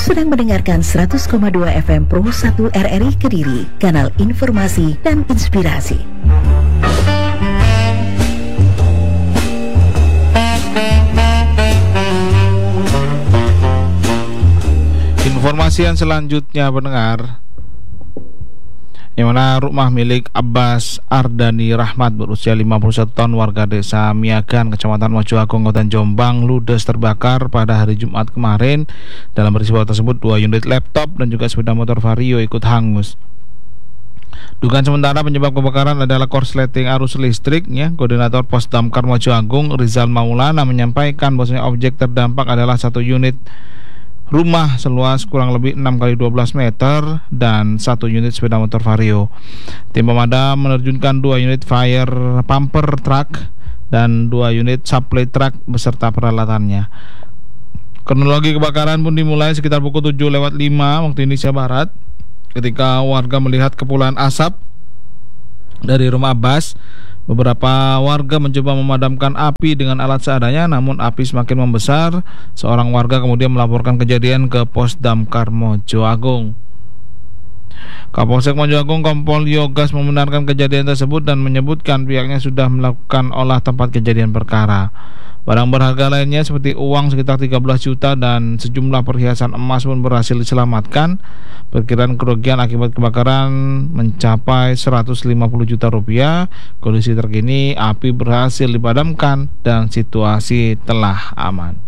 sedang mendengarkan 100,2 FM Pro 1 RRI Kediri, kanal informasi dan inspirasi. Informasi yang selanjutnya pendengar, yang mana rumah milik Abbas Ardani Rahmat berusia 51 tahun warga desa Miagan, Kecamatan Mojoagung, Kabupaten Jombang ludes terbakar pada hari Jumat kemarin. Dalam peristiwa tersebut 2 unit laptop dan juga sepeda motor Vario ikut hangus. Dugaan sementara penyebab kebakaran adalah korsleting arus listrik. Koordinator Pos Damkar Mojoagung Rizal Maulana menyampaikan bahwasanya objek terdampak adalah 1 unit rumah seluas kurang lebih 6x12 meter dan 1 unit sepeda motor Vario. Tim pemadam menerjunkan 2 unit fire pumper truck dan 2 unit supply truck beserta peralatannya. Kronologi kebakaran pun dimulai sekitar pukul 7:05 waktu Indonesia Barat, ketika warga melihat kepulan asap dari rumah Abbas. Beberapa warga mencoba memadamkan api dengan alat seadanya, namun api semakin membesar. Seorang warga kemudian melaporkan kejadian ke Pos Damkar Mojoagung. Kapolsek Mojoagung Kompol Yogas membenarkan kejadian tersebut dan menyebutkan pihaknya sudah melakukan olah tempat kejadian perkara. Barang berharga lainnya seperti uang sekitar 13 juta dan sejumlah perhiasan emas pun berhasil diselamatkan. Perkiraan kerugian akibat kebakaran mencapai 150 juta rupiah. Kondisi terkini api berhasil dipadamkan dan situasi telah aman.